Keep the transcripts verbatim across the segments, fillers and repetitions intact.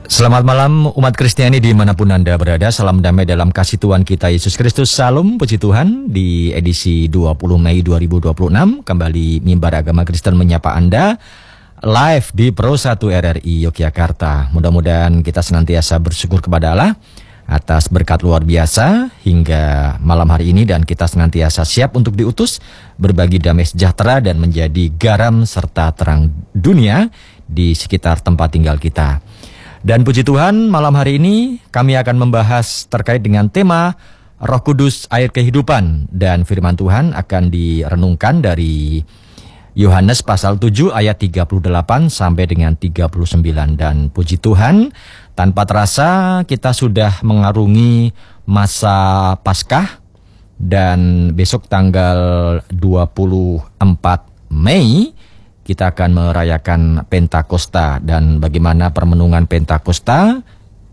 Selamat malam umat Kristiani dimanapun Anda berada. Salam damai dalam kasih Tuhan kita Yesus Kristus. Salam puji Tuhan. Di edisi dua puluh Mei dua ribu dua puluh enam kembali Mimbar Agama Kristen menyapa Anda live di Pro satu R R I Yogyakarta. Mudah-mudahan kita senantiasa bersyukur kepada Allah atas berkat luar biasa hingga malam hari ini, dan kita senantiasa siap untuk diutus berbagi damai sejahtera dan menjadi garam serta terang dunia di sekitar tempat tinggal kita. Dan puji Tuhan, malam hari ini kami akan membahas terkait dengan tema Roh Kudus Air Kehidupan, dan firman Tuhan akan direnungkan dari Yohanes pasal tujuh ayat tiga puluh delapan sampai dengan tiga puluh sembilan. Dan puji Tuhan, tanpa terasa kita sudah mengarungi masa Paskah, dan besok tanggal dua puluh empat Mei kita akan merayakan Pentakosta. Dan bagaimana permenungan Pentakosta,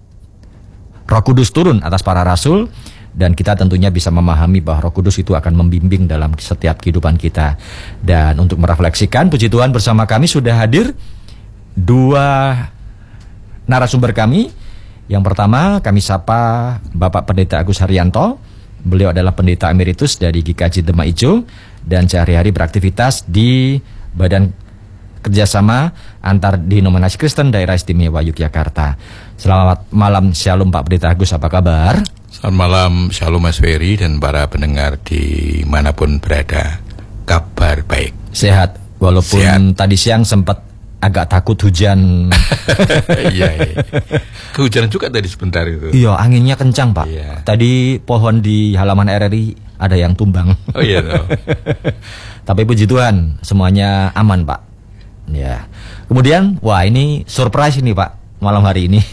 Roh Kudus turun atas para rasul, dan kita tentunya bisa memahami bahwa Roh Kudus itu akan membimbing dalam setiap kehidupan kita. Dan untuk merefleksikan, puji Tuhan, bersama kami sudah hadir dua narasumber kami. Yang pertama kami sapa Bapak Pendeta Agus Haryanto. Beliau adalah pendeta emeritus dari G K J Demak Ijo dan sehari-hari beraktivitas di Badan Kerjasama Antar Denominasi Kristen Daerah Istimewa Yogyakarta. Selamat malam, Shalom Pak Pendeta Agus, apa kabar? Selamat malam, Shalom Mas Ferry dan para pendengar dimanapun berada. Kabar baik. Sehat, walaupun Sehat. Tadi siang sempat agak takut hujan. Iya, iya. Kehujanan juga tadi sebentar itu. Iya, anginnya kencang Pak. Iya. Tadi pohon di halaman R R I ada yang tumbang. Oh iya no. Tapi puji Tuhan, semuanya aman Pak. Ya. Kemudian, wah ini surprise ini Pak, malam hari ini.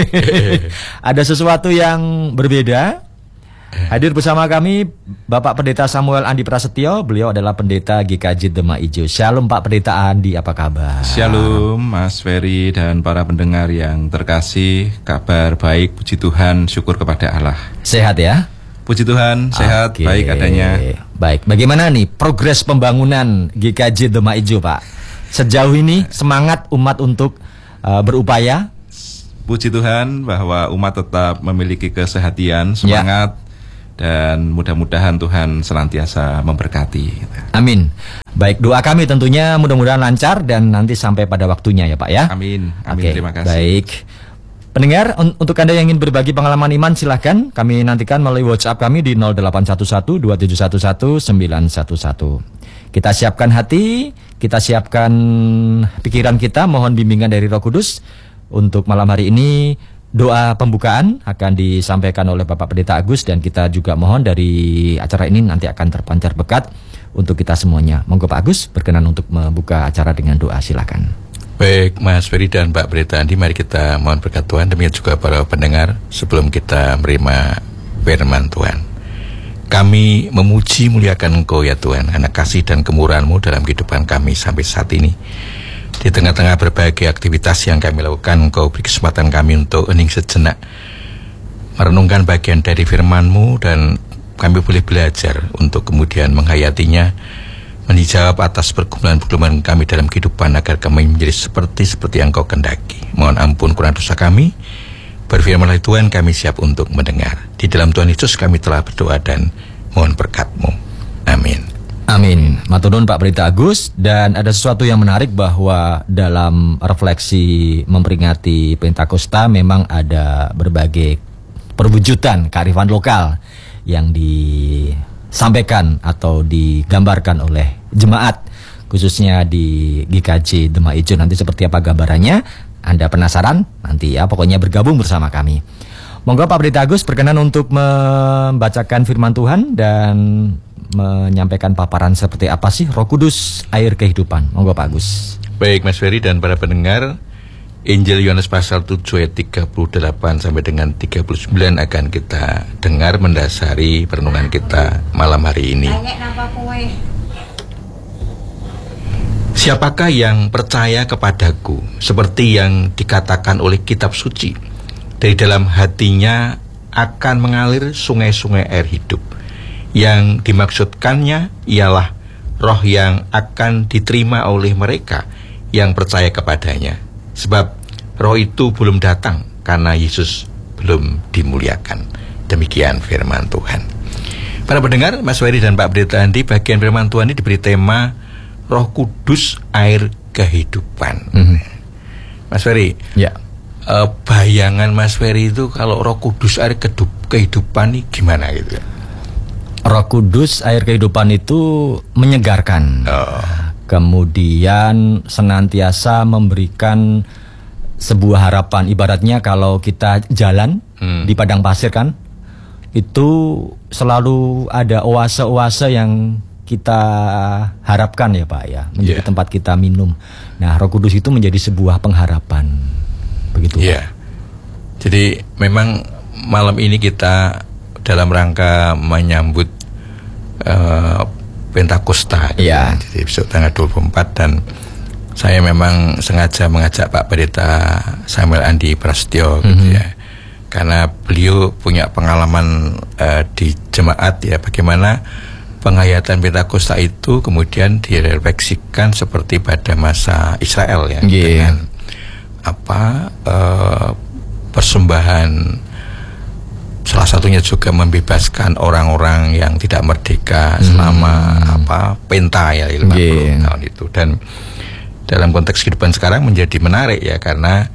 Ada sesuatu yang berbeda. Hadir bersama kami Bapak Pendeta Samuel Andi Prasetyo. Beliau adalah pendeta G K J Demak Ijo. Shalom Pak Pendeta Andi, apa kabar? Shalom Mas Ferry dan para pendengar yang terkasih. Kabar baik, puji Tuhan, syukur kepada Allah. Sehat ya? Puji Tuhan, sehat, Oke. baik adanya. Baik, bagaimana nih progres pembangunan G K J Demak Ijo Pak? Sejauh ini semangat umat untuk uh, berupaya? Puji Tuhan bahwa umat tetap memiliki kesehatian, semangat, ya. Dan mudah-mudahan Tuhan senantiasa memberkati. Amin. Baik, doa kami tentunya mudah-mudahan lancar dan nanti sampai pada waktunya ya Pak ya. Amin, amin. Oke, terima kasih. Baik. Pendengar, un- untuk Anda yang ingin berbagi pengalaman iman, silahkan kami nantikan melalui WhatsApp kami di nol delapan satu satu dua tujuh satu satu sembilan satu satu. Kita siapkan hati, kita siapkan pikiran kita, mohon bimbingan dari Roh Kudus. Untuk malam hari ini, doa pembukaan akan disampaikan oleh Bapak Pendeta Agus, dan kita juga mohon dari acara ini nanti akan terpancar berkat untuk kita semuanya. Monggo Pak Agus, berkenan untuk membuka acara dengan doa, silakan. Baik Mas Ferry dan Pak Pendeta Andi, mari kita mohon berkat Tuhan. Demikian juga para pendengar, sebelum kita menerima firman Tuhan. Kami memuji muliakan Engkau ya Tuhan, karena kasih dan kemurahan-Mu dalam kehidupan kami sampai saat ini. Di tengah-tengah berbagai aktivitas yang kami lakukan, Engkau beri kesempatan kami untuk hening sejenak, merenungkan bagian dari firman-Mu, dan kami boleh belajar untuk kemudian menghayatinya, menjawab atas pergumulan-pergumulan kami dalam kehidupan, agar kami menjadi seperti seperti yang Engkau kehendaki. Mohon ampun kurang dosa kami. Berfirmanlah Tuhan, kami siap untuk mendengar. Di dalam Tuhan Yesus kami telah berdoa dan mohon berkat-Mu. Amin. Amin. Matur nuwun Pak Pendeta Agus. Dan ada sesuatu yang menarik bahwa dalam refleksi memperingati Pentakosta memang ada berbagai perwujudan kearifan lokal yang disampaikan atau digambarkan oleh jemaat, khususnya di G K J Demak Ijo. Nanti seperti apa gambarannya? Anda penasaran? Nanti ya, pokoknya bergabung bersama kami. Monggo Pak Pendeta Agus berkenan untuk membacakan firman Tuhan dan menyampaikan paparan seperti apa sih Roh Kudus Air Kehidupan. Monggo Pak Agus. Baik Mas Ferry dan para pendengar, Injil Yohanes pasal tujuh ayat tiga puluh delapan sampai dengan tiga puluh sembilan akan kita dengar mendasari perenungan kita malam hari ini. Siapakah yang percaya kepadaku, seperti yang dikatakan oleh kitab suci, dari dalam hatinya akan mengalir sungai-sungai air hidup. Yang dimaksudkannya ialah roh yang akan diterima oleh mereka yang percaya kepadanya. Sebab roh itu belum datang karena Yesus belum dimuliakan. Demikian firman Tuhan. Para pendengar, Mas Ferry dan Pak Pendeta Andi, bagian firman Tuhan ini diberi tema Roh Kudus air kehidupan. Mm-hmm. Mas Ferry, ya. Uh, bayangan Mas Ferry itu kalau Roh Kudus air kehidupan ini gimana gitu? Roh Kudus air kehidupan itu menyegarkan. Oh. Kemudian senantiasa memberikan sebuah harapan. Ibaratnya kalau kita jalan hmm. di padang pasir kan, itu selalu ada oase-oase yang kita harapkan ya Pak ya, menjadi yeah. tempat kita minum. Nah, Roh Kudus itu menjadi sebuah pengharapan. Begitu. Iya. Yeah. Jadi memang malam ini kita dalam rangka menyambut uh, Pentakosta, gitu yeah. ya. Jadi besok tanggal dua puluh empat, dan saya memang sengaja mengajak Pak Pendeta Samuel Andi Prasetyo, mm-hmm. gitu ya, karena beliau punya pengalaman uh, di jemaat ya, bagaimana penghayatan Pentakosta itu kemudian direfleksikan seperti pada masa Israel ya, yeah. dengan apa uh, persembahan. Salah satunya juga membebaskan orang-orang yang tidak merdeka selama hmm. apa penta ya lima puluh yeah. tahun itu. Dan dalam konteks kehidupan sekarang menjadi menarik ya, karena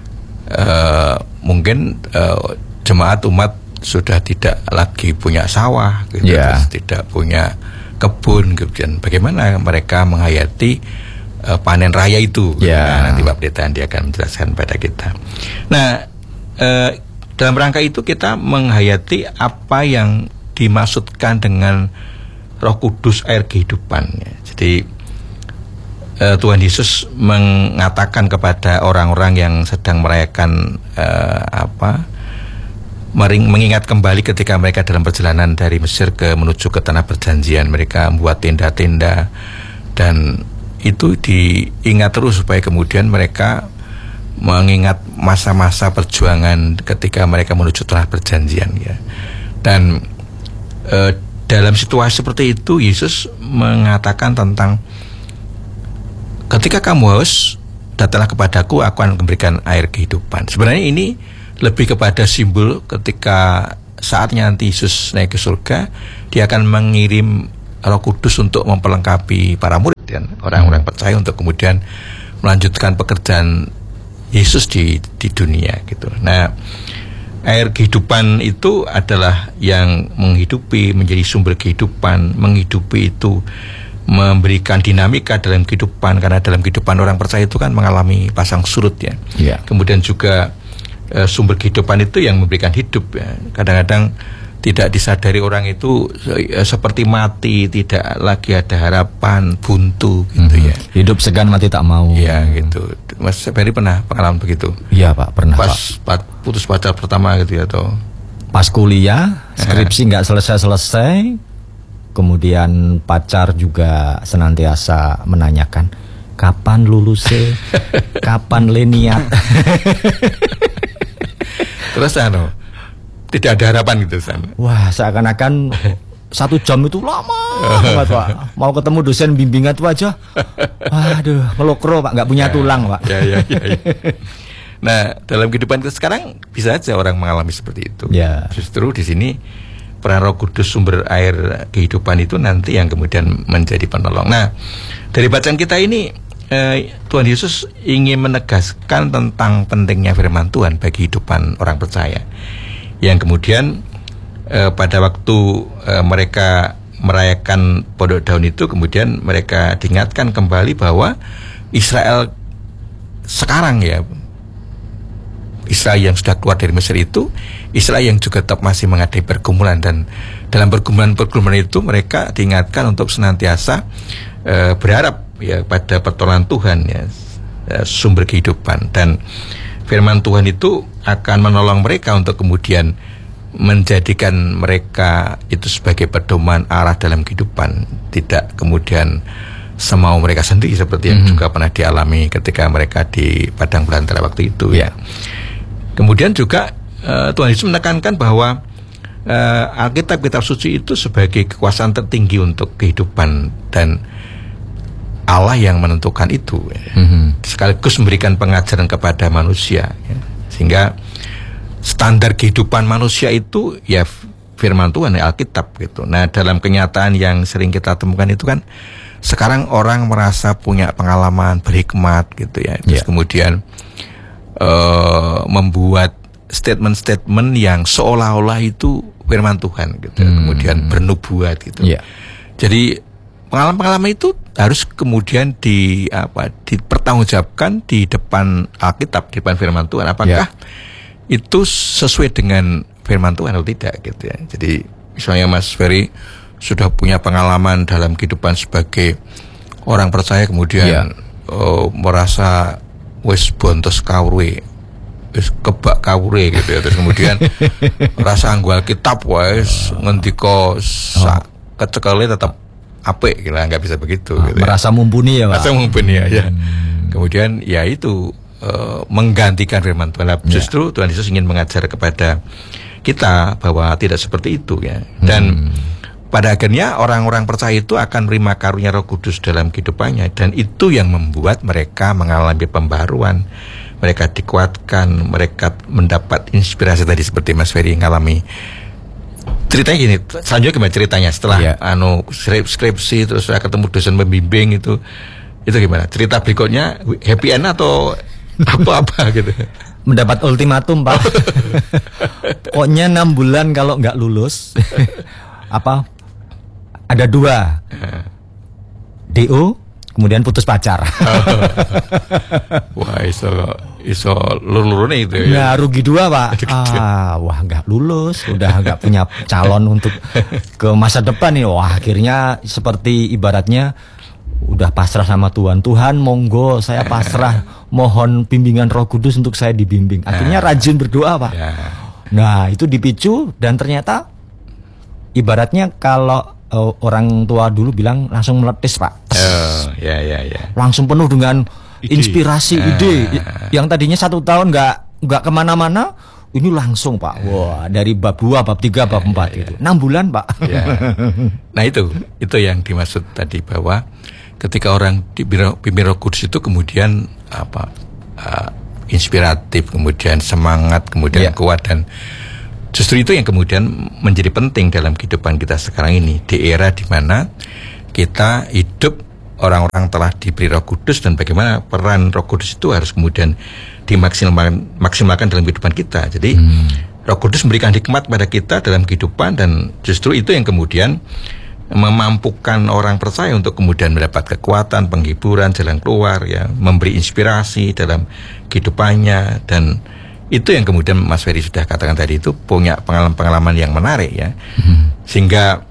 uh, mungkin uh, jemaat umat sudah tidak lagi punya sawah gitu, yeah. terus tidak punya kebun gitu. Dan bagaimana mereka menghayati uh, panen raya itu yeah. nah, nanti Pak Pendeta dia akan menjelaskan pada kita. Nah, uh, dalam rangka itu kita menghayati apa yang dimaksudkan dengan Roh Kudus air kehidupan. Jadi uh, Tuhan Yesus mengatakan kepada orang-orang yang sedang merayakan uh, apa mering, mengingat kembali ketika mereka dalam perjalanan dari Mesir ke menuju ke tanah perjanjian, mereka membuat tenda-tenda, dan itu diingat terus supaya kemudian mereka mengingat masa-masa perjuangan ketika mereka menuju tanah perjanjian ya. Dan e, dalam situasi seperti itu Yesus mengatakan tentang ketika kamu haus, datanglah kepadaku, aku akan memberikan air kehidupan. Sebenarnya ini lebih kepada simbol ketika saatnya nanti Yesus naik ke surga, dia akan mengirim Roh Kudus untuk memperlengkapi para murid dan orang-orang percaya untuk kemudian melanjutkan pekerjaan Yesus di di dunia gitu. Nah, air kehidupan itu adalah yang menghidupi, menjadi sumber kehidupan. Menghidupi itu memberikan dinamika dalam kehidupan, karena dalam kehidupan orang percaya itu kan mengalami pasang surut ya. Yeah. Kemudian juga e, sumber kehidupan itu yang memberikan hidup ya. Kadang-kadang tidak disadari orang itu e, seperti mati, tidak lagi ada harapan, buntu gitu mm-hmm. ya. Hidup segan mati tak mau. Ya gitu. Mas Ferry pernah pengalaman begitu? Iya Pak, pernah. Pas Pak. putus pacar pertama gitu ya, atau pas kuliah, skripsi nggak selesai-selesai, kemudian pacar juga senantiasa menanyakan kapan lulusnya, kapan leniat. Terus anu, tidak ada harapan gitu san. Wah, seakan-akan satu jam itu lama banget Pak. Mau ketemu dosen bimbingan itu aja, waduh, melokro Pak, nggak punya ya, tulang Pak. Ya, ya, ya, ya. Nah, dalam kehidupan kita sekarang bisa aja orang mengalami seperti itu. Ya. Justru di sini peran Roh Kudus sumber air kehidupan itu nanti yang kemudian menjadi penolong. Nah, dari bacaan kita ini eh, Tuhan Yesus ingin menegaskan tentang pentingnya firman Tuhan bagi kehidupan orang percaya, yang kemudian eh, pada waktu eh, mereka merayakan Pondok Daun itu, kemudian mereka diingatkan kembali bahwa Israel sekarang ya, Israel yang sudah keluar dari Mesir itu, Israel yang juga tetap masih menghadapi pergumulan, dan dalam pergumulan-pergumulan itu mereka diingatkan untuk senantiasa uh, berharap ya pada pertolongan Tuhan ya, uh, sumber kehidupan, dan firman Tuhan itu akan menolong mereka untuk kemudian menjadikan mereka itu sebagai pedoman arah dalam kehidupan, tidak kemudian semau mereka sendiri seperti yang mm-hmm. juga pernah dialami ketika mereka di padang belantara waktu itu ya. Kemudian juga uh, Tuhan Yesus menekankan bahwa uh, Alkitab kitab suci itu sebagai kekuasaan tertinggi untuk kehidupan, dan Allah yang menentukan itu ya. Mm-hmm. Sekaligus memberikan pengajaran kepada manusia ya. Sehingga standar kehidupan manusia itu ya firman Tuhan, Alkitab gitu. Nah, dalam kenyataan yang sering kita temukan itu kan sekarang orang merasa punya pengalaman berhikmat gitu ya. Terus yeah. kemudian uh, membuat statement-statement yang seolah-olah itu firman Tuhan gitu. Hmm. Kemudian bernubuat gitu. Yeah. Jadi pengalaman-pengalaman itu harus kemudian di apa dipertanggungjawabkan di depan Alkitab, di depan firman Tuhan. Apakah yeah. itu sesuai dengan firman Tuhan atau tidak gitu ya. Jadi misalnya Mas Ferry sudah punya pengalaman dalam kehidupan sebagai orang percaya, kemudian yeah. uh, merasa wis bontos kawre, wis kebak kawre gitu ya. Terus kemudian rasa anggo Alkitab wis ngendika sak kecekele tetap apik gitu, nggak bisa begitu ah, gitu. Merasa ya. mumpuni ya, Pak. Merasa mumpuni ya. ya. Hmm. Kemudian ya itu uh, menggantikan firman Tuhan. Justru yeah. Tuhan Yesus ingin mengajar kepada kita bahwa tidak seperti itu ya. Dan hmm. pada akhirnya orang-orang percaya itu akan menerima karunia Roh Kudus dalam kehidupannya, dan itu yang membuat mereka mengalami pembaruan, mereka dikuatkan, mereka mendapat inspirasi tadi seperti Mas Ferry mengalami. Ceritanya gini, selanjutnya gimana ceritanya setelah yeah. anu skripsi terus saya ketemu dosen pembimbing itu, itu gimana? Cerita berikutnya happy end atau apa-apa gitu? Mendapat ultimatum, Pak. Pokoknya enam bulan kalau nggak lulus apa? Ada dua, D O, kemudian putus pacar. Wah, iso iso lulurnya itu ya. Nah, rugi dua, Pak. Ah, wah nggak lulus, udah nggak punya calon untuk ke masa depan nih. Wah, akhirnya seperti ibaratnya udah pasrah sama Tuhan. Tuhan, monggo saya pasrah, mohon bimbingan Roh Kudus untuk saya dibimbing. Akhirnya rajin berdoa, Pak. Nah, itu dipicu dan ternyata ibaratnya kalau Uh, orang tua dulu bilang langsung meletis, Pak. Oh, ya, ya, ya. Langsung penuh dengan ide. inspirasi, ah. ide. Yang tadinya satu tahun nggak nggak kemana-mana, ini langsung, Pak. Wah, dari bab dua, bab tiga, bab empat ya, gitu. Enam bulan, Pak. Ya. Nah itu, itu yang dimaksud tadi bahwa ketika orang dipimpin Roh Kudus itu kemudian apa? Uh, inspiratif, kemudian semangat, kemudian ya. kuat, dan justru itu yang kemudian menjadi penting dalam kehidupan kita sekarang ini, di era di mana kita hidup orang-orang telah diberi Roh Kudus, dan bagaimana peran Roh Kudus itu harus kemudian dimaksimalkan maksimalkan dalam kehidupan kita. Jadi hmm. Roh Kudus memberikan hikmat pada kita dalam kehidupan, dan justru itu yang kemudian memampukan orang percaya untuk kemudian mendapat kekuatan, penghiburan, jalan keluar, ya, memberi inspirasi dalam kehidupannya. Dan itu yang kemudian Mas Ferry sudah katakan tadi, itu punya pengalaman-pengalaman yang menarik ya, hmm. sehingga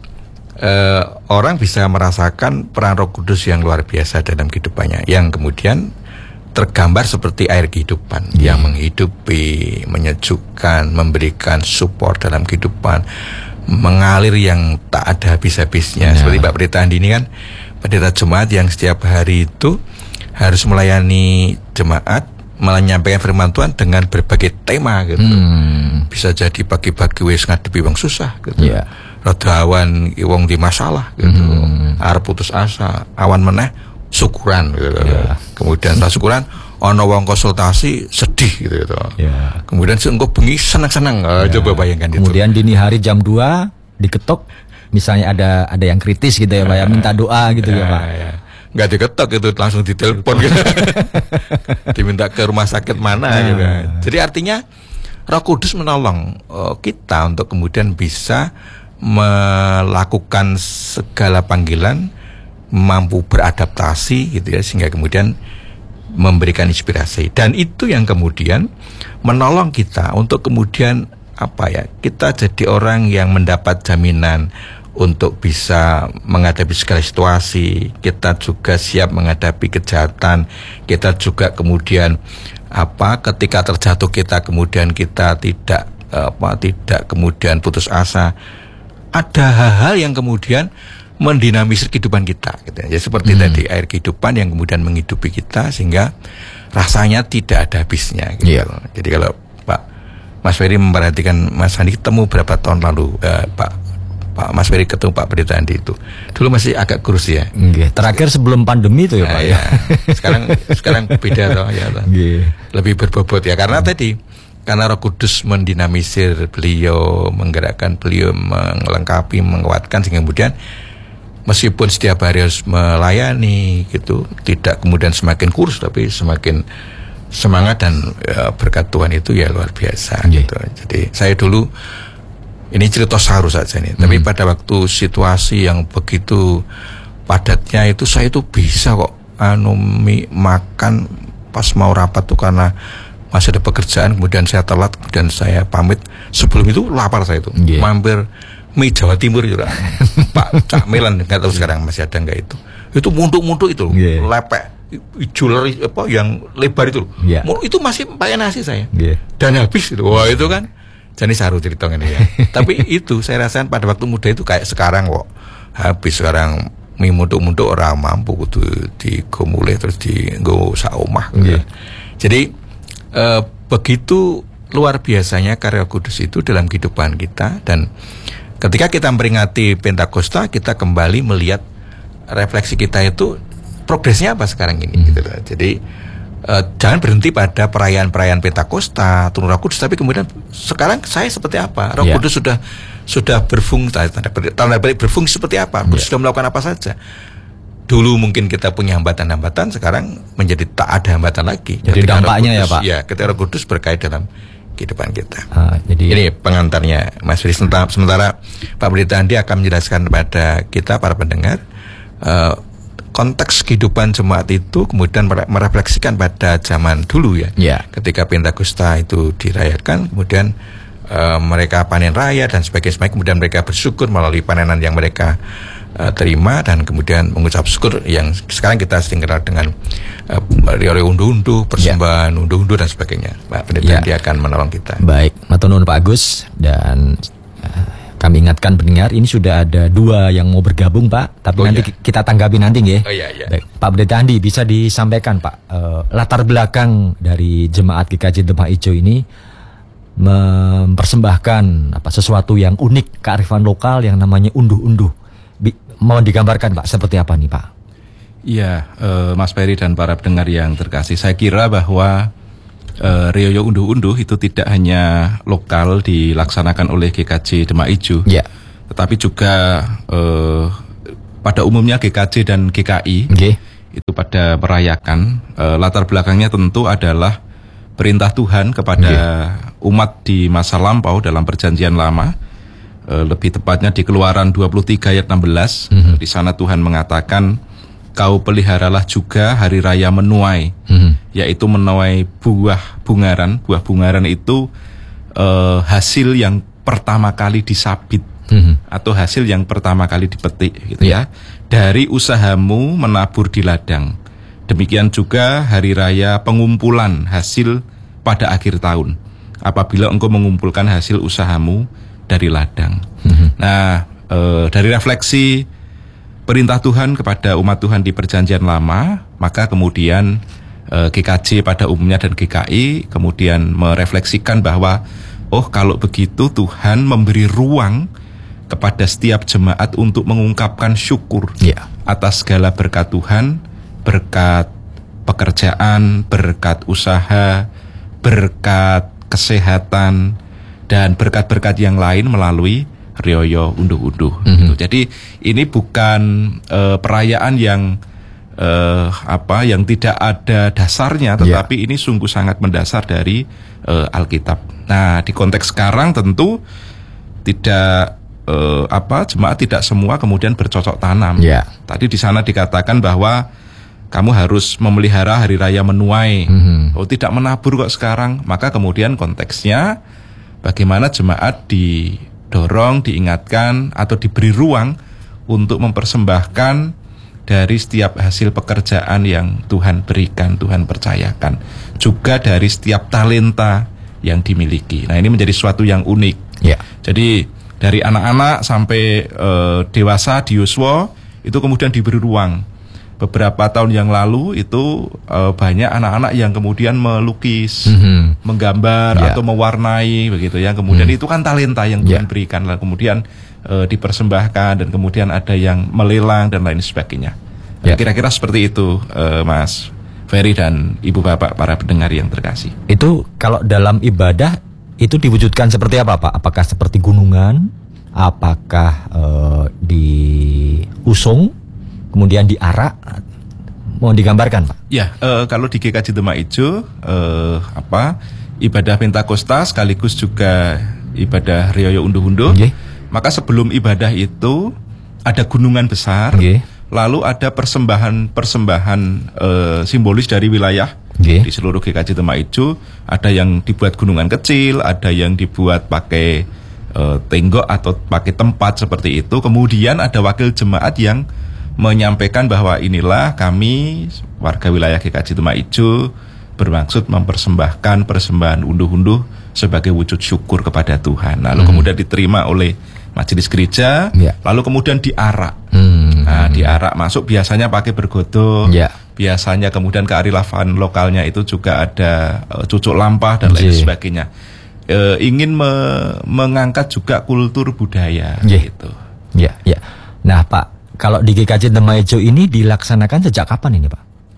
eh, orang bisa merasakan peran Roh Kudus yang luar biasa dalam kehidupannya, yang kemudian tergambar seperti air kehidupan hmm. yang menghidupi, menyejukkan, memberikan support dalam kehidupan, mengalir yang tak ada habis-habisnya. Nah. Seperti Pak Pendeta Andi ini kan pendeta jemaat yang setiap hari itu harus melayani jemaat, menyampaikan firman Tuhan dengan berbagai tema gitu. Hmm. Bisa jadi pagi-pagi wis ngadepi wong susah gitu. Yeah. Rada awan wong di masalah gitu. Hmm. Arep putus asa, awan meneh syukuran gitu. Yeah. Kemudian setelah syukuran ana wong konsultasi sedih gitu gitu. Yeah. Kemudian engko bengi senang-senang. Yeah. Coba bayangkan itu. Kemudian dini hari jam dua diketok, misalnya ada ada yang kritis gitu ya, Pak ya, minta doa gitu yeah, ya, Pak. Yeah. Nggak diketok itu, langsung ditelepon gitu. Diminta ke rumah sakit mana nah. gitu. Jadi artinya Roh Kudus menolong uh, kita untuk kemudian bisa melakukan segala panggilan, mampu beradaptasi gitu ya, sehingga kemudian memberikan inspirasi. Dan itu yang kemudian menolong kita untuk kemudian apa ya, kita jadi orang yang mendapat jaminan untuk bisa menghadapi segala situasi. Kita juga siap menghadapi kejahatan. Kita juga kemudian apa, ketika terjatuh kita kemudian kita tidak apa tidak kemudian putus asa. Ada hal-hal yang kemudian mendinamisir kehidupan kita gitu ya. Seperti hmm. tadi air kehidupan yang kemudian menghidupi kita sehingga rasanya tidak ada habisnya gitu. Yeah. Jadi kalau Pak Mas Ferry memperhatikan Mas Andi ketemu berapa tahun lalu, eh, Pak Pak Mas Ferry ketemu Pak Pendeta Andi itu dulu masih agak kurus ya. Nggih, terakhir sebelum pandemi itu ya, Pak. Ya. Sekarang sekarang beda loh ya. Nggih. Lebih berbobot ya, karena hmm. tadi karena Roh Kudus mendinamisir beliau, menggerakkan beliau, melengkapi, menguatkan, sehingga kemudian meskipun setiap hari harus melayani gitu, tidak kemudian semakin kurus tapi semakin semangat, dan ya, berkat Tuhan itu ya luar biasa yeah. gitu. Jadi saya dulu, ini cerita saru saja nih, hmm. tapi pada waktu situasi yang begitu padatnya itu, saya itu bisa kok anu mi, makan pas mau rapat tuh, karena masih ada pekerjaan, kemudian saya telat, kemudian saya pamit. Sebelum itu lapar saya itu, yeah. mampir mie Jawa Timur juga, Pak Cak Melan, nggak tahu sekarang masih ada nggak itu? Itu munduk-munduk itu, yeah. lepek. Jualer apa yang lebar itu, yeah. itu masih pakai nasi saya, yeah. dan habis itu, wah itu kan, jadi saru cerita ini ya. Tapi itu saya rasakan pada waktu muda itu kayak sekarang kok, habis sekarang mie munduk-munduk orang mampu kudu digomuleh terus di nggo sak omah. Gitu. Yeah. Jadi eh, begitu luar biasanya karya kudus itu dalam kehidupan kita, dan ketika kita memperingati Pentakosta, kita kembali melihat refleksi kita itu progresnya apa sekarang ini, hmm. gitu loh. Jadi uh, jangan berhenti pada perayaan-perayaan Pentakosta, turun Roh Kudus, tapi kemudian sekarang saya seperti apa? Roh yeah. Kudus sudah sudah berfungsi, tanda tanda berfungsi seperti apa? Yeah. Sudah melakukan apa saja? Dulu mungkin kita punya hambatan-hambatan, sekarang menjadi tak ada hambatan lagi. Jadi ketika dampaknya Kudus, ya Pak? Ya, ketika Roh Kudus berkait dalam kehidupan kita. Ah, jadi ini pengantarnya Mas Firi. Sementara, sementara Pak Pendeta Andi akan menjelaskan kepada kita para pendengar uh, konteks kehidupan jemaat itu, kemudian merefleksikan pada zaman dulu ya, yeah. ketika Pentakosta itu dirayakan, kemudian uh, mereka panen raya dan sebagainya, kemudian mereka bersyukur melalui panenan yang mereka uh, terima, dan kemudian mengucap syukur yang sekarang kita sering kenal dengan uh, rio-rio unduh-unduh, persembahan yeah. unduh-unduh dan sebagainya. Pak Pendeta yeah. dia akan menolong kita. Baik, matur nuwun Pak Agus, dan uh, kami ingatkan pendengar, ini sudah ada dua yang mau bergabung Pak, tapi oh, nanti iya. kita tanggapi nanti nggih. Oh, iya, iya. Pak Pendeta Andi, bisa disampaikan Pak uh, latar belakang dari jemaat G K J Demak Ijo ini mempersembahkan apa sesuatu yang unik, kearifan lokal yang namanya unduh-unduh. Bi- mau digambarkan Pak seperti apa nih Pak? Iya, uh, Mas Ferry dan para pendengar yang terkasih, saya kira bahwa Uh, Rioyo unduh-unduh itu tidak hanya lokal dilaksanakan oleh G K J Demak Ijo, yeah. tetapi juga uh, pada umumnya G K J dan G K I okay. itu pada merayakan. Uh, latar belakangnya tentu adalah perintah Tuhan kepada okay. umat di masa lampau dalam Perjanjian Lama, uh, lebih tepatnya di Keluaran dua puluh tiga ayat enam belas. Mm-hmm. Di sana Tuhan mengatakan, kau peliharalah juga hari raya menuai, hmm. yaitu menuai buah bungaran. Buah bungaran itu uh, hasil yang pertama kali disabit, hmm. atau hasil yang pertama kali dipetik, gitu ya. Dari usahamu menabur di ladang. Demikian juga hari raya pengumpulan hasil pada akhir tahun, apabila engkau mengumpulkan hasil usahamu dari ladang. Hmm. Nah, uh, dari refleksi perintah Tuhan kepada umat Tuhan di Perjanjian Lama, maka kemudian eh, G K J pada umumnya dan G K I kemudian merefleksikan bahwa oh kalau begitu Tuhan memberi ruang kepada setiap jemaat untuk mengungkapkan syukur yeah. atas segala berkat Tuhan, berkat pekerjaan, berkat usaha, berkat kesehatan, dan berkat-berkat yang lain melalui Rioyo unduh-unduh. Mm-hmm. Gitu. Jadi ini bukan uh, perayaan yang uh, apa yang tidak ada dasarnya, tetapi yeah. ini sungguh sangat mendasar dari uh, Alkitab. Nah, di konteks sekarang tentu tidak uh, apa jemaat tidak semua kemudian bercocok tanam. Yeah. Tadi di sana dikatakan bahwa kamu harus memelihara hari raya menuai. Mm-hmm. Oh, tidak menabur kok sekarang. Maka kemudian konteksnya bagaimana jemaat di dorong, diingatkan, atau diberi ruang untuk mempersembahkan dari setiap hasil pekerjaan yang Tuhan berikan, Tuhan percayakan. Juga dari setiap talenta yang dimiliki. Nah, ini menjadi suatu yang unik. Yeah. Jadi, dari anak-anak sampai uh, dewasa di Yuswa, itu kemudian diberi ruang. Beberapa tahun yang lalu itu uh, banyak anak-anak yang kemudian melukis, mm-hmm. menggambar yeah. atau mewarnai begitu ya. Kemudian mm. itu kan talenta yang Tuhan yeah. berikan, lah kemudian uh, dipersembahkan dan kemudian ada yang melelang dan lain sebagainya. Yeah. Kira-kira seperti itu, uh, Mas Ferry dan Ibu Bapak para pendengar yang terkasih. Itu kalau dalam ibadah itu diwujudkan seperti apa Pak? Apakah seperti gunungan? Apakah uh, diusung? Kemudian diarak? Mohon digambarkan Pak. Ya, uh, kalau di G K J Demak Ijo uh, apa ibadah Pentakosta sekaligus juga ibadah Rioyo Unduh-Unduh. Okay. Maka sebelum ibadah itu ada gunungan besar. Okay. Lalu ada persembahan-persembahan e, simbolis dari wilayah okay. di seluruh G K J Demak Ijo. Ada yang dibuat gunungan kecil, ada yang dibuat pakai e, tenggok atau pakai tempat seperti itu. Kemudian ada wakil jemaat yang menyampaikan bahwa inilah kami warga wilayah G K J Demak Ijo bermaksud mempersembahkan persembahan unduh-unduh sebagai wujud syukur kepada Tuhan. Lalu hmm. kemudian diterima oleh majelis gereja, yeah. lalu kemudian diarak. Hmm. Nah, diarak masuk biasanya pakai bergodong. Yeah. Biasanya kemudian kearifan lokalnya itu juga ada uh, cucuk lampah dan lain yeah. sebagainya. E, ingin me, mengangkat juga kultur budaya yeah. gitu. Ya, yeah. ya. Yeah. Nah, Pak, kalau di G K J Demak Ijo ini dilaksanakan sejak kapan ini, Pak?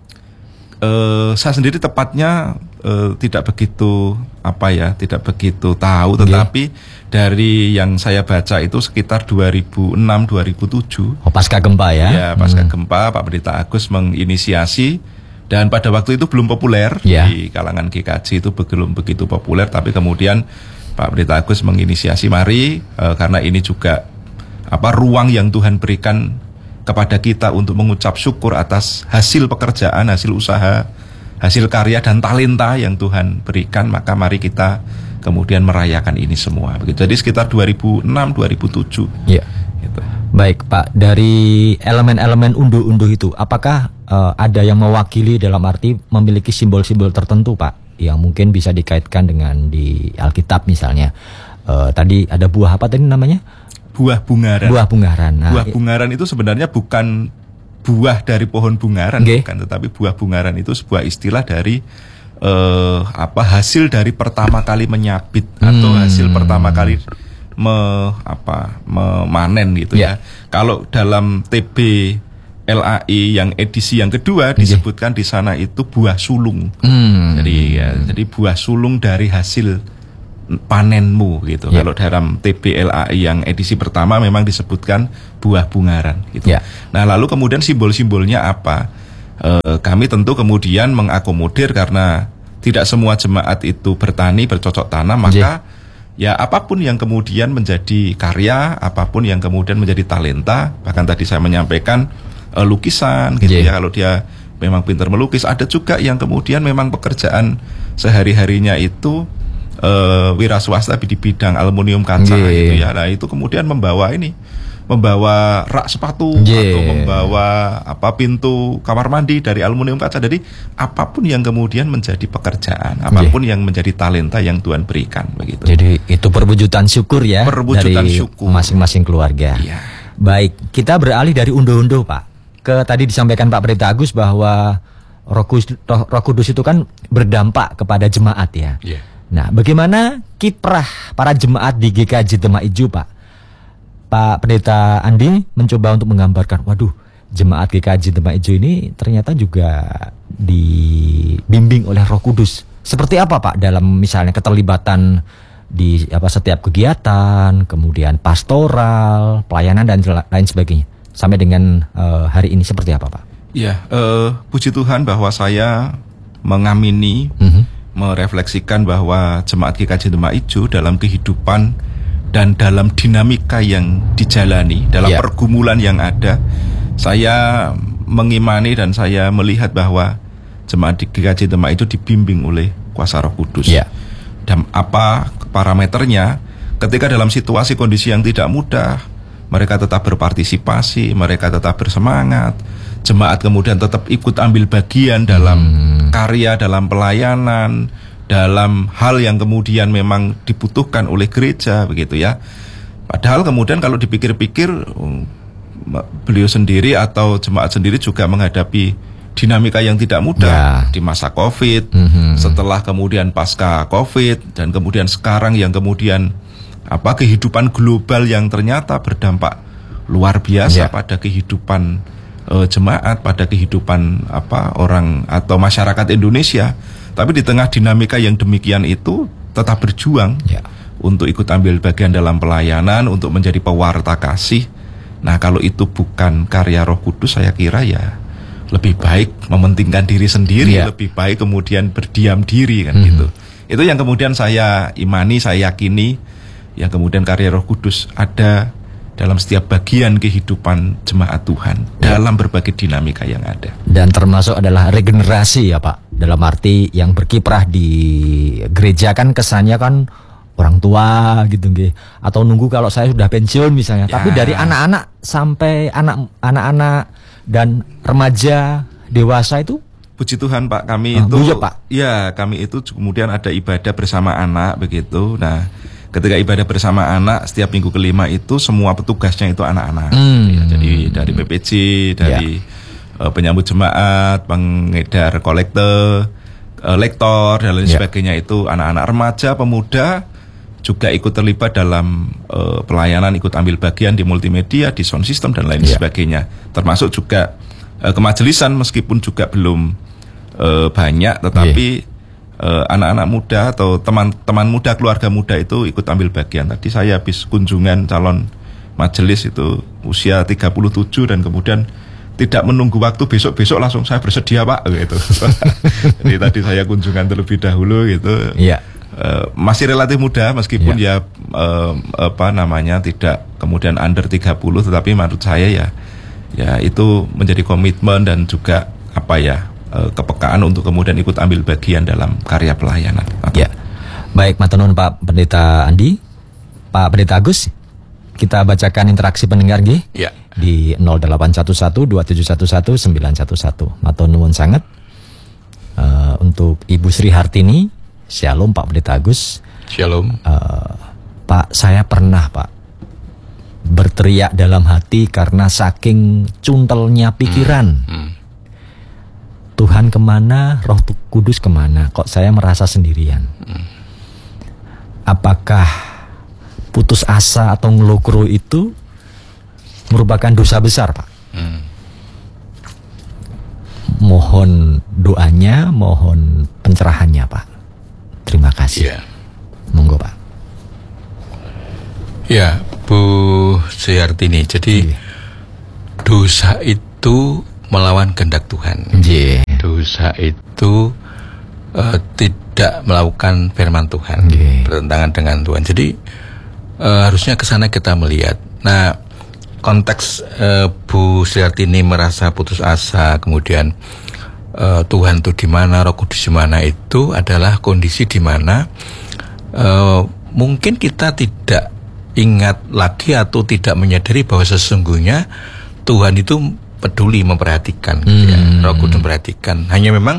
Uh, saya sendiri tepatnya uh, tidak begitu apa ya, tidak begitu tahu, tetapi okay. dari yang saya baca itu sekitar dua ribu enam dua ribu tujuh. Oh, pasca gempa ya? Ya, pasca hmm. gempa Pak Pendeta Agus menginisiasi dan pada waktu itu belum populer yeah. di kalangan G K J itu belum begitu populer, tapi kemudian Pak Pendeta Agus menginisiasi mari uh, karena ini juga apa ruang yang Tuhan berikan kepada kita untuk mengucap syukur atas hasil pekerjaan, hasil usaha, hasil karya dan talenta yang Tuhan berikan, maka mari kita kemudian merayakan ini semua. Begitu. Jadi sekitar dua ribu enam dua ribu tujuh. Ya. Gitu. Baik Pak, dari elemen-elemen unduh-unduh itu, apakah uh, ada yang mewakili dalam arti memiliki simbol-simbol tertentu Pak, yang mungkin bisa dikaitkan dengan di Alkitab misalnya? Uh, tadi ada buah apa tadi namanya? Buah bungaran. Buah bungaran. Nah, buah bungaran itu sebenarnya bukan buah dari pohon bungaran, okay. bukan, tetapi buah bungaran itu sebuah istilah dari uh, apa hasil dari pertama kali menyabit hmm. atau hasil pertama kali me, apa memanen gitu yeah. ya. Kalau dalam T B L A I yang edisi yang kedua okay. disebutkan di sana itu buah sulung. Hmm. Jadi ya, jadi buah sulung dari hasil panenmu gitu. Yeah. Kalau dalam T B L A I yang edisi pertama memang disebutkan buah bungaran gitu. Yeah. Nah, lalu kemudian simbol-simbolnya apa? E, kami tentu kemudian mengakomodir karena tidak semua jemaat itu bertani, bercocok tanam, maka yeah. ya apapun yang kemudian menjadi karya, apapun yang kemudian menjadi talenta, bahkan tadi saya menyampaikan e, lukisan gitu yeah. ya, kalau dia memang pintar melukis, ada juga yang kemudian memang pekerjaan sehari-harinya itu Uh, wira swasta di bidang aluminium kaca yeah. gitu ya. Nah, itu kemudian membawa ini, membawa rak sepatu yeah. atau membawa apa pintu kamar mandi dari aluminium kaca. Jadi apapun yang kemudian menjadi pekerjaan, apapun yeah. yang menjadi talenta yang Tuhan berikan begitu. Jadi itu perwujudan syukur ya perwujudan dari syukur masing-masing keluarga. Yeah. Baik, kita beralih dari unduh-unduh Pak ke tadi disampaikan Pak Pendeta Agus bahwa Roh Kudus, Roh Kudus itu kan berdampak kepada jemaat ya. Yeah. Nah, bagaimana kiprah para jemaat di G K J Demak Ijo, Pak? Pak Pendeta Andi mencoba untuk menggambarkan, waduh, jemaat G K J Demak Ijo ini ternyata juga dibimbing oleh Roh Kudus. Seperti apa, Pak, dalam misalnya keterlibatan di apa setiap kegiatan, kemudian pastoral, pelayanan dan lain sebagainya. Sampai dengan uh, hari ini seperti apa, Pak? Ya, uh, puji Tuhan bahwa saya mengamini mm-hmm. merefleksikan bahwa jemaat G K J Demak Ijo dalam kehidupan dan dalam dinamika yang dijalani, dalam yeah. pergumulan yang ada, saya mengimani dan saya melihat bahwa jemaat G K J Demak Ijo dibimbing oleh kuasa Roh Kudus. Yeah. Dan apa parameternya? Ketika dalam situasi kondisi yang tidak mudah, mereka tetap berpartisipasi, mereka tetap bersemangat. Jemaat kemudian tetap ikut ambil bagian dalam hmm. karya, dalam pelayanan, dalam hal yang kemudian memang dibutuhkan oleh gereja, begitu ya. Padahal kemudian kalau dipikir-pikir, beliau sendiri atau jemaat sendiri juga menghadapi dinamika yang tidak mudah ya. Di masa Covid, hmm. setelah kemudian pasca Covid, dan kemudian sekarang yang kemudian apa kehidupan global yang ternyata berdampak luar biasa ya. Pada kehidupan uh, jemaat, pada kehidupan apa orang atau masyarakat Indonesia. Tapi di tengah dinamika yang demikian itu tetap berjuang ya. Untuk ikut ambil bagian dalam pelayanan, untuk menjadi pewarta kasih. Nah, kalau itu bukan karya Roh Kudus, saya kira ya lebih baik mementingkan diri sendiri, ya. Lebih baik kemudian berdiam diri kan mm-hmm. gitu. Itu yang kemudian saya imani, saya yakini, yang kemudian karya Roh Kudus ada dalam setiap bagian kehidupan jemaat Tuhan, ya. Dalam berbagai dinamika yang ada. Dan termasuk adalah regenerasi ya Pak, dalam arti yang berkiprah di gereja kan kesannya kan orang tua gitu nggih, atau nunggu kalau saya sudah pensiun misalnya. Ya. Tapi dari anak-anak sampai anak anak-anak dan remaja dewasa itu, puji Tuhan Pak, kami oh, itu ya, Pak. Ya, kami itu kemudian ada ibadah bersama anak begitu. Nah, ketika ibadah bersama anak setiap minggu kelima itu semua petugasnya itu anak-anak. Hmm. Ya, jadi dari P P C, dari ya. uh, penyambut jemaat, pengedar kolekte, uh, lektor dan lain ya. Sebagainya itu anak-anak remaja, pemuda juga ikut terlibat dalam uh, pelayanan, ikut ambil bagian di multimedia, di sound system dan lain yeah. sebagainya. Termasuk juga uh, kemajelisan meskipun juga belum uh, banyak, tetapi yeah. uh, anak-anak muda atau teman-teman muda, keluarga muda itu ikut ambil bagian. Tadi saya habis kunjungan calon majelis itu usia tiga puluh tujuh dan kemudian tidak menunggu waktu, besok-besok langsung saya bersedia Pak gitu. Jadi tadi saya kunjungan terlebih dahulu gitu. Iya. Yeah. Uh, masih relatif muda meskipun ya, ya uh, apa namanya tidak kemudian under tiga puluh, tetapi menurut saya ya ya itu menjadi komitmen dan juga apa ya uh, kepekaan untuk kemudian ikut ambil bagian dalam karya pelayanan. Ya. Baik, matur nuwun Pak Pendeta Andi, Pak Pendeta Agus, kita bacakan interaksi pendengar nggih ya. Di nol delapan satu satu dua tujuh satu satu sembilan satu satu. Matur nuwun sangat uh, untuk Ibu Sri Hartini. Shalom Pak Pendeta Agus. Shalom. uh, Pak, saya pernah Pak berteriak dalam hati karena saking cuntelnya pikiran. hmm. Hmm. Tuhan kemana, Roh Kudus kemana, kok saya merasa sendirian. hmm. Apakah putus asa atau ngelokro itu merupakan dosa besar Pak? hmm. Mohon doanya, mohon pencerahannya Pak. Terima kasih. Ya. Monggo Pak. Ya, Bu Suyartini. Jadi yeah. dosa itu melawan kehendak Tuhan. Yeah. Dosa itu uh, tidak melakukan firman Tuhan, yeah. bertentangan dengan Tuhan. Jadi uh, harusnya ke sana kita melihat. Nah, konteks uh, Bu Suyartini merasa putus asa, kemudian Uh, Tuhan itu di mana, Roh Kudus di mana, itu adalah kondisi di mana uh, mungkin kita tidak ingat lagi atau tidak menyadari bahwa sesungguhnya Tuhan itu peduli, memperhatikan, hmm. gitu ya. Roh Kudus memperhatikan. Hanya memang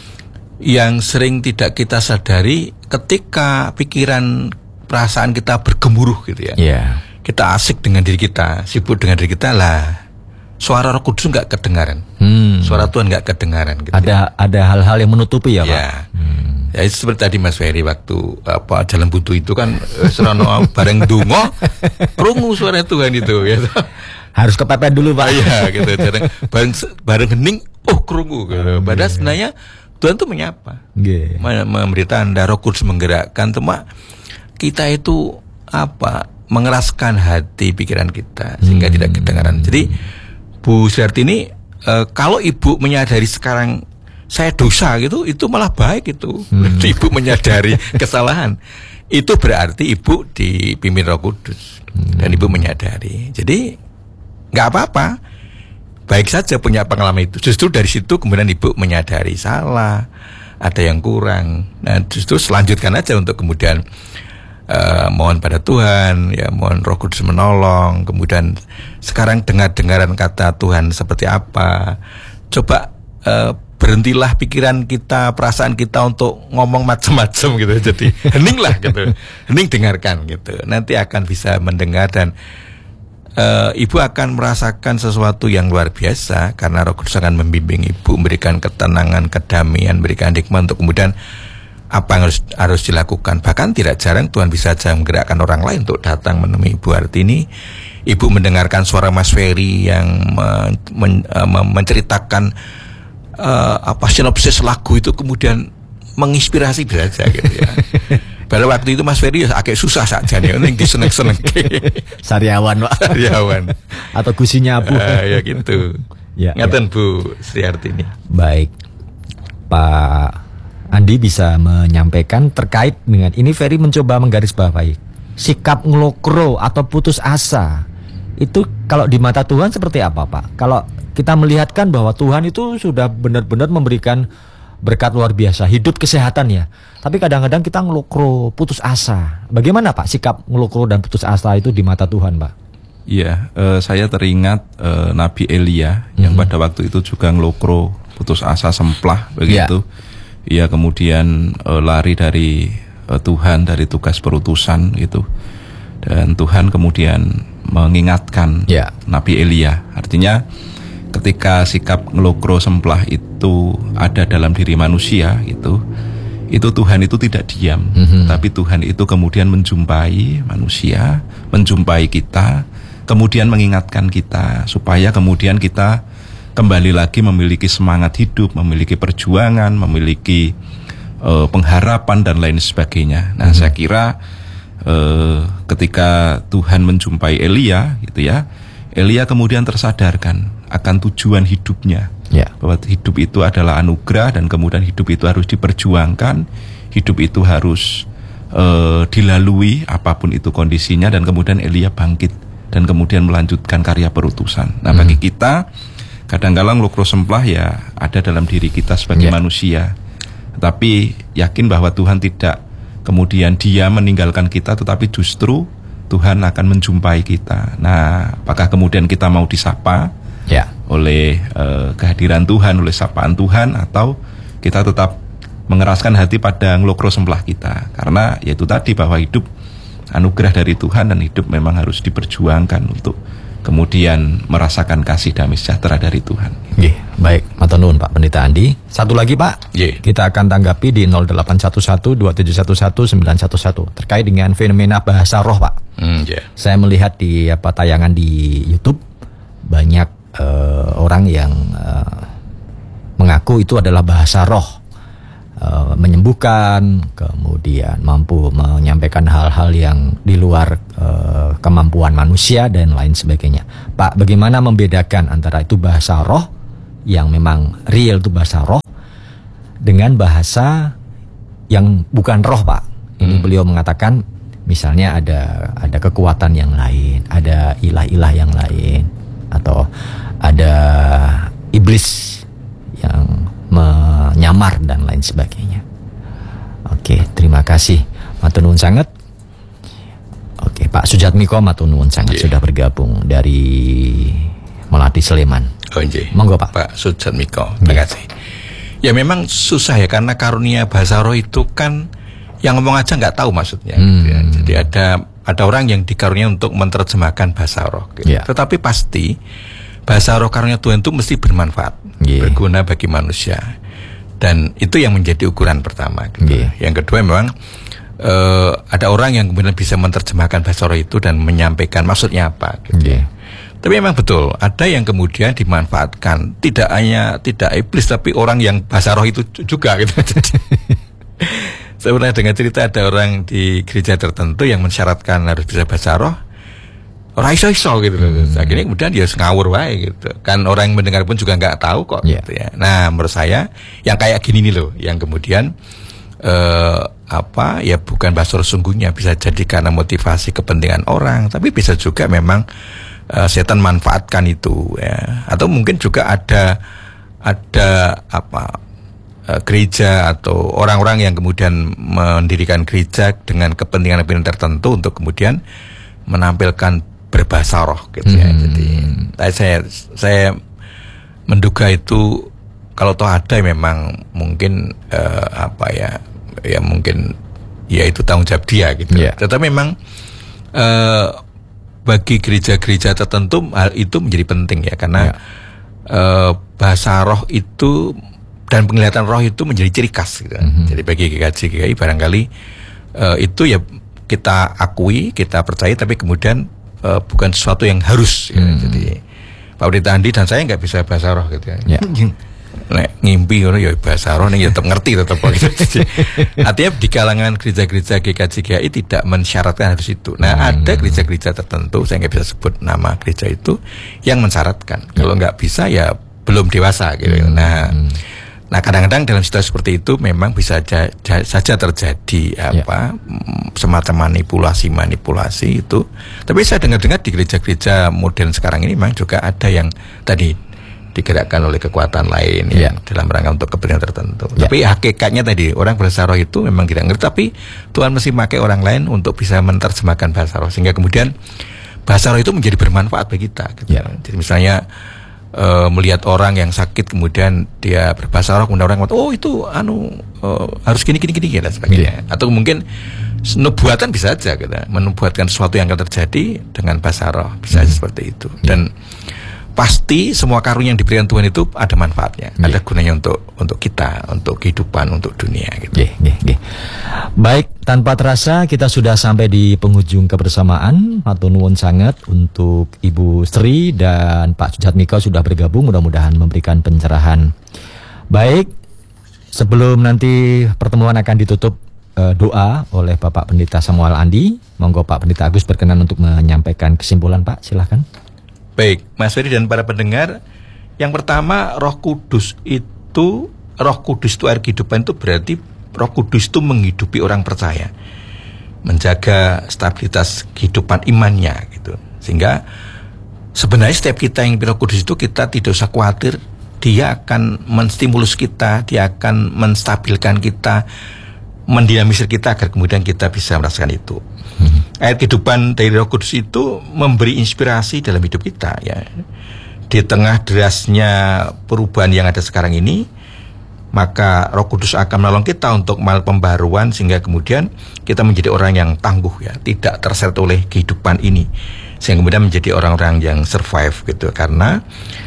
yang sering tidak kita sadari ketika pikiran, perasaan kita bergemuruh gitu ya. Yeah. Kita asik dengan diri kita, sibuk dengan diri kita lah. Suara Roh Kudus nggak kedengaran, hmm. suara Tuhan nggak kedengaran. Gitu ada ya. Ada hal-hal yang menutupi ya, Pak. Ya, hmm. ya seperti tadi Mas Ferry waktu apa jalan buntu itu kan serono bareng dungo, krungu suara Tuhan itu. Ya. Harus kepepet dulu Pak. Iya, gitu. Bareng bareng hening, oh krungu. Gitu. Padahal sebenarnya Tuhan tuh menyapa, yeah. memberi tanda. Roh Kudus menggerakkan, cuma kita itu apa mengeraskan hati pikiran kita sehingga hmm. tidak kedengaran. Jadi Bu Suyartini, e, kalau ibu menyadari sekarang saya dosa gitu, itu malah baik itu. Hmm. Ibu menyadari kesalahan, itu berarti ibu dipimpin Roh Kudus hmm. dan ibu menyadari. Jadi nggak apa-apa, baik saja punya pengalaman itu. Justru dari situ kemudian ibu menyadari salah, ada yang kurang. Nah justru selanjutkan aja untuk kemudian Uh, mohon pada Tuhan, ya mohon Roh Kudus menolong. Kemudian sekarang dengar-dengaran kata Tuhan seperti apa. Coba uh, berhentilah pikiran kita, perasaan kita untuk ngomong macam-macam gitu. Jadi heninglah gitu, hening dengarkan gitu. Nanti akan bisa mendengar dan uh, ibu akan merasakan sesuatu yang luar biasa karena Roh Kudus akan membimbing ibu, memberikan ketenangan, kedamaian, memberikan hikmat untuk kemudian apa yang harus harus dilakukan. Bahkan tidak jarang Tuhan bisa saja menggerakkan orang lain untuk datang menemui Ibu Hartini Ibu mendengarkan suara Mas Ferry yang men, men, uh, menceritakan uh, apa sinopsis lagu itu kemudian menginspirasi saja gitu ya. Pada waktu itu Mas Ferry ya agak susah saja nih, yang diseneng-seneng. Sariawan Pak. Sariawan. Atau gusinya Bu. Uh, ya gitu. Ya, Ngaten ya. Bu Sriartini. Baik, Pak Andi bisa menyampaikan terkait dengan ini. Ferry mencoba menggarisbawahi sikap ngelokro atau putus asa itu kalau di mata Tuhan seperti apa Pak? Kalau kita melihatkan bahwa Tuhan itu sudah benar-benar memberikan berkat luar biasa, hidup, kesehatan ya, tapi kadang-kadang kita ngelokro, putus asa. Bagaimana Pak sikap ngelokro dan putus asa itu di mata Tuhan Pak? Iya, eh, saya teringat eh, Nabi Elia yang mm-hmm. pada waktu itu juga ngelokro, putus asa, semplah begitu. Ia yeah. kemudian eh, lari dari eh, Tuhan, dari tugas perutusan gitu. Dan Tuhan kemudian mengingatkan yeah. Nabi Elia. Artinya ketika sikap ngelokro, semplah itu ada dalam diri manusia itu, itu Tuhan itu tidak diam, mm-hmm. tapi Tuhan itu kemudian menjumpai manusia, menjumpai kita, kemudian mengingatkan kita supaya kemudian kita kembali lagi memiliki semangat hidup, memiliki perjuangan, memiliki uh, pengharapan dan lain sebagainya. Nah, hmm. saya kira uh, ketika Tuhan menjumpai Elia, gitu ya, Elia kemudian tersadarkan akan tujuan hidupnya, yeah. bahwa hidup itu adalah anugerah dan kemudian hidup itu harus diperjuangkan, hidup itu harus uh, dilalui apapun itu kondisinya, dan kemudian Elia bangkit dan kemudian melanjutkan karya perutusan. Nah, hmm. bagi kita kadang-kadang ngelokro semplah ya ada dalam diri kita sebagai yeah. manusia. Tapi yakin bahwa Tuhan tidak kemudian dia meninggalkan kita, tetapi justru Tuhan akan menjumpai kita. Nah, apakah kemudian kita mau disapa yeah. oleh uh, kehadiran Tuhan, oleh sapaan Tuhan, atau kita tetap mengeraskan hati pada ngelokro semplah kita? Karena yaitu tadi bahwa hidup anugerah dari Tuhan dan hidup memang harus diperjuangkan untuk kemudian merasakan kasih damai sejahtera dari Tuhan. Ye, baik, matur nuwun Pak Pendeta Andi. Satu lagi Pak, Ye. kita akan tanggapi di nol delapan satu satu dua tujuh satu satu sembilan satu satu terkait dengan fenomena bahasa roh Pak. Mm, yeah. Saya melihat di apa tayangan di YouTube banyak uh, orang yang uh, mengaku itu adalah bahasa roh. Uh, menyembuhkan, kemudian mampu menyampaikan hal-hal yang di luar uh, kemampuan manusia dan lain sebagainya. Pak, bagaimana membedakan antara itu bahasa roh yang memang real itu bahasa roh dengan bahasa yang bukan roh Pak? Ini hmm. beliau mengatakan misalnya ada ada kekuatan yang lain, ada ilah-ilah yang lain, atau ada iblis yang menyamar dan lain sebagainya. Oke, terima kasih matur nuwun sangat. Oke, Pak Sujatmiko matur nuwun sangat yeah. sudah bergabung dari Melati Sleman. Oh, yeah. Monggo Pak. Pak Sujatmiko, terima kasih. Ya memang susah ya, karena karunia bahasa roh itu kan yang ngomong aja nggak tahu maksudnya. Hmm. Gitu ya. Jadi ada ada orang yang dikarunia untuk menerjemahkan bahasa roh. Gitu. Yeah. Tetapi pasti bahasa roh karunia Tuhan itu mesti bermanfaat, yeah. berguna bagi manusia, dan itu yang menjadi ukuran pertama. Gitu. Yeah. Yang kedua memang uh, ada orang yang kemudian bisa menerjemahkan bahasa roh itu dan menyampaikan maksudnya apa. Gitu. Yeah. Tapi memang betul ada yang kemudian dimanfaatkan, tidak hanya tidak iblis tapi orang yang bahasa roh itu juga. Gitu. Saya pernah dengar cerita ada orang di gereja tertentu yang mensyaratkan harus bisa bahasa roh. Orang iso-iso gitu loh. Hmm. Akhirnya kemudian dia ngawur wae gitu. Kan orang yang mendengar pun juga nggak tahu kok yeah. gitu ya. Nah, menurut saya yang kayak gini nih loh, yang kemudian eh, apa ya bukan bahasa roh sungguhnya, bisa jadi karena motivasi kepentingan orang, tapi bisa juga memang eh, setan manfaatkan itu ya. Atau mungkin juga ada ada apa eh, gereja atau orang-orang yang kemudian mendirikan gereja dengan kepentingan-kepentingan tertentu untuk kemudian menampilkan berbahasa roh gitu ya. Hmm. Jadi saya saya menduga itu kalau toh ada memang mungkin uh, apa ya ya mungkin ya itu tanggung jawab dia gitu. Yeah. Tetapi memang uh, bagi gereja-gereja tertentu hal itu menjadi penting ya, karena yeah. uh, bahasa roh itu dan penglihatan roh itu menjadi ciri khas gitu. Mm-hmm. Jadi bagi G K J G K I barangkali uh, itu ya kita akui, kita percaya, tapi kemudian uh, bukan sesuatu yang harus. Ya. Hmm. Jadi Pak Pendeta Andi dan saya nggak bisa bahasa roh gitu ya. Yeah. Nek ngimpi ngono ya bahasa roh ning ya tetap ngerti tetap gitu. Artinya di kalangan gereja-gereja G K J G I tidak mensyaratkan harus itu. Nah, hmm. ada gereja-gereja tertentu, saya nggak bisa sebut nama gereja itu, yang mensyaratkan. Hmm. Kalau nggak bisa ya belum dewasa gitu. Hmm. Nah, hmm. nah kadang-kadang dalam situasi seperti itu memang bisa saja, saja terjadi apa yeah. semacam manipulasi-manipulasi itu. Tapi saya dengar-dengar di gereja-gereja modern sekarang ini memang juga ada yang tadi digerakkan oleh kekuatan lain yeah. yang dalam rangka untuk kepentingan tertentu. Yeah. Tapi hakikatnya tadi orang bahasa roh itu memang tidak ngerti, tapi Tuhan mesti pakai orang lain untuk bisa menerjemahkan bahasa roh sehingga kemudian bahasa roh itu menjadi bermanfaat bagi kita. Gitu. Yeah. Jadi misalnya uh, melihat orang yang sakit kemudian dia berbahasa roh, kemudian orang ngomong, oh itu anu uh, harus gini gini gini dan sebagainya. Yeah. Atau mungkin nubuatan bisa aja gitu, menubuatkan sesuatu yang akan terjadi dengan bahasa roh bisa mm. aja seperti itu. Yeah. Dan pasti semua karunia yang diberikan Tuhan itu ada manfaatnya, yeah. ada gunanya untuk untuk kita, untuk kehidupan, untuk dunia gitu. Yeah, yeah, yeah. Baik, tanpa terasa kita sudah sampai di penghujung kebersamaan. Matur nuwun sangat untuk Ibu Sri dan Pak Sujatmiko sudah bergabung, mudah-mudahan memberikan pencerahan. Baik, sebelum nanti pertemuan akan ditutup uh, doa oleh Bapak Pendeta Samuel Andi, monggo Pak Pendeta Agus berkenan untuk menyampaikan kesimpulan, Pak, silahkan. Baik, Mas Ferry dan para pendengar, yang pertama Roh Kudus itu, Roh Kudus itu air kehidupan itu berarti Roh Kudus itu menghidupi orang percaya, menjaga stabilitas kehidupan imannya gitu. Sehingga sebenarnya setiap kita yang Roh Kudus itu kita tidak usah khawatir, dia akan menstimulus kita, dia akan menstabilkan kita, mendinamisir kita agar kemudian kita bisa merasakan itu. Hmm. Air kehidupan dari Roh Kudus itu memberi inspirasi dalam hidup kita ya. Di tengah derasnya perubahan yang ada sekarang ini, maka Roh Kudus akan menolong kita untuk melakukan pembaruan sehingga kemudian kita menjadi orang yang tangguh ya, tidak terseret oleh kehidupan ini, sehingga kemudian menjadi orang-orang yang survive gitu. Karena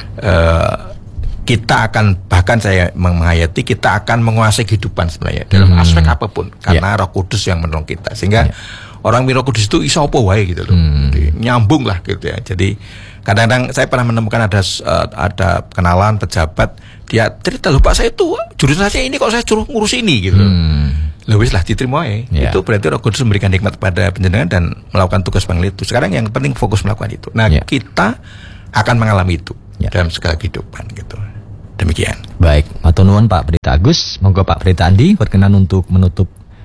uh, kita akan, bahkan saya menghayati, kita akan menguasai kehidupan sebenarnya dalam hmm. aspek apapun karena yeah. Roh Kudus yang menolong kita, sehingga yeah. orang Roh Kudus itu iso apa wae gitu loh. Hmm. Jadi, nyambung lah gitu ya. Jadi kadang-kadang saya pernah menemukan ada uh, ada kenalan pejabat, dia cerita, lupa saya itu jurusan saya ini kok saya suruh ngurus ini gitu. Hmm. Loh wis lah diterima ya. Yeah. Itu berarti Roh Kudus memberikan hikmat pada panjenengan dan melakukan tugas panggil itu. Sekarang yang penting fokus melakukan itu. Nah, yeah. kita akan mengalami itu yeah. dalam segala kehidupan gitu. Demikian. Baik, matur nuwun Pak Pendeta Agus. Monggo Pak Pendeta Andi berkenan untuk menutup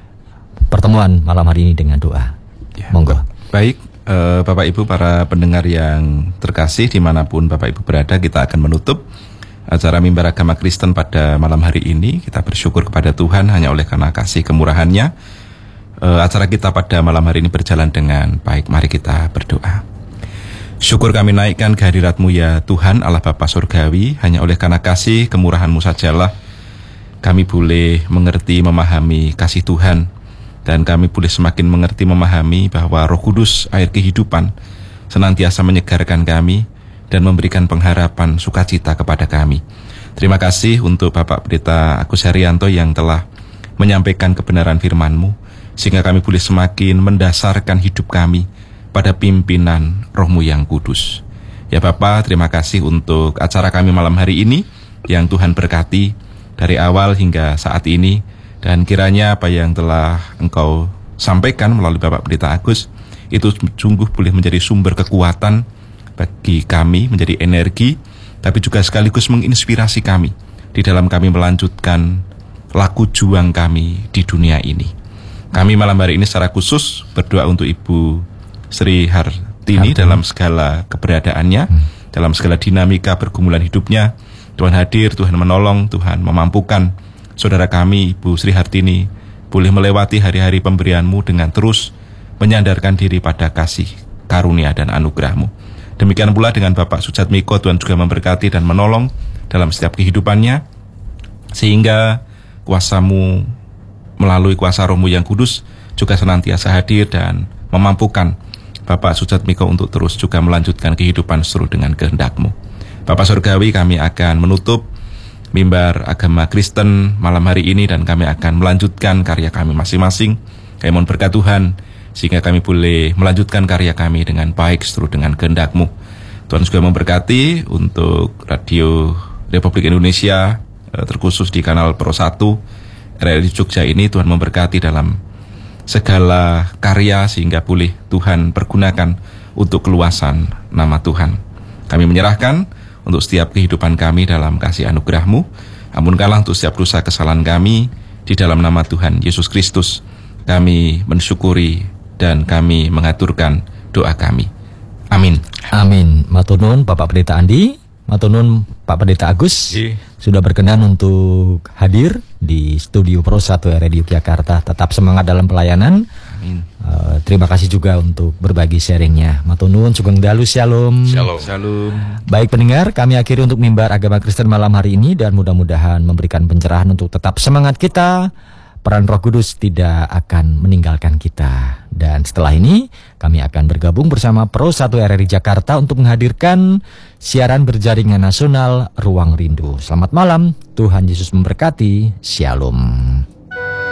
pertemuan malam hari ini dengan doa. Ya, monggo. Baik, eh, Bapak Ibu para pendengar yang terkasih dimanapun Bapak Ibu berada, kita akan menutup acara Mimbar Agama Kristen pada malam hari ini. Kita bersyukur kepada Tuhan hanya oleh karena kasih kemurahan-Nya. Eh, acara kita pada malam hari ini berjalan dengan baik. Mari kita berdoa. Syukur kami naikkan kehadirat-Mu ya Tuhan Allah Bapa Surgawi, hanya oleh karena kasih kemurahan-Mu sajalah kami boleh mengerti, memahami kasih Tuhan, dan kami boleh semakin mengerti, memahami bahwa Roh Kudus air kehidupan senantiasa menyegarkan kami dan memberikan pengharapan sukacita kepada kami. Terima kasih untuk Bapak Pendeta Agus Haryanto yang telah menyampaikan kebenaran firman-Mu, sehingga kami boleh semakin mendasarkan hidup kami pada pimpinan Roh-Mu yang kudus. Ya Bapak, terima kasih untuk acara kami malam hari ini yang Tuhan berkati dari awal hingga saat ini, dan kiranya apa yang telah Engkau sampaikan melalui Bapak Pendeta Agus itu sungguh boleh menjadi sumber kekuatan bagi kami, menjadi energi, tapi juga sekaligus menginspirasi kami di dalam kami melanjutkan laku juang kami di dunia ini. Kami malam hari ini secara khusus berdoa untuk Ibu Sri Hartini dalam segala keberadaannya, hmm. dalam segala dinamika pergumulan hidupnya. Tuhan hadir, Tuhan menolong, Tuhan memampukan saudara kami Ibu Sri Hartini boleh melewati hari-hari pemberian-Mu dengan terus menyandarkan diri pada kasih, karunia dan anugerah-Mu. Demikian pula dengan Bapak Sujatmiko, Tuhan juga memberkati dan menolong dalam setiap kehidupannya, sehingga kuasa-Mu melalui kuasa Roh-Mu yang kudus juga senantiasa hadir dan memampukan Bapak Sujatmiko untuk terus juga melanjutkan kehidupan seluruh dengan kehendak-Mu. Bapak Surgawi, kami akan menutup Mimbar Agama Kristen malam hari ini dan kami akan melanjutkan karya kami masing-masing. Kami mohon berkat Tuhan sehingga kami boleh melanjutkan karya kami dengan baik seturut dengan kehendak-Mu. Tuhan juga memberkati untuk Radio Republik Indonesia, terkhusus di kanal Pro satu R R I Jogja ini. Tuhan memberkati dalam segala karya sehingga boleh Tuhan pergunakan untuk keluasan nama Tuhan. Kami menyerahkan untuk setiap kehidupan kami dalam kasih anugerah-Mu. Ampunkanlah untuk setiap dosa kesalahan kami. Di dalam nama Tuhan Yesus Kristus kami mensyukuri dan kami mengaturkan doa kami. Amin. Amin. Matur nuwun Bapak Pendeta Andi, matur nuwun Pak Pendeta Agus, Iya. sudah berkenan untuk hadir di studio Pro satu R R I Yogyakarta. Tetap semangat dalam pelayanan. Amin. Uh, terima kasih juga untuk berbagi sharingnya. Matur nuwun, sugeng dalu, shalom. Shalom. Shalom. Baik pendengar, kami akhiri untuk mimbar agama Kristen malam hari ini dan mudah-mudahan memberikan pencerahan untuk tetap semangat kita. Peran Roh Kudus tidak akan meninggalkan kita. Dan setelah ini kami akan bergabung bersama Pro satu R R I Jakarta untuk menghadirkan siaran berjaringan nasional Ruang Rindu. Selamat malam, Tuhan Yesus memberkati. Shalom.